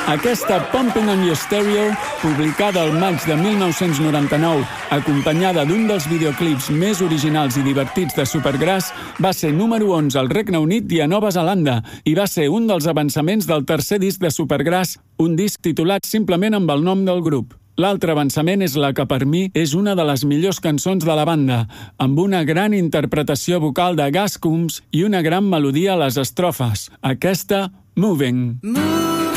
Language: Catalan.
Aquesta Pumping on Your Stereo, publicada al maig de 1999, acompanyada d'un dels videoclips més originals i divertits de Supergrass, va ser número 11 al Regne Unit i a Nova Zelanda i va ser un dels avançaments del tercer disc de Supergrass, un disc titulat simplement amb el nom del grup. L'altre avançament és la que per mi és una de les millors cançons de la banda, amb una gran interpretació vocal de Gus Coombs i una gran melodia a les estrofes. Aquesta, Moving.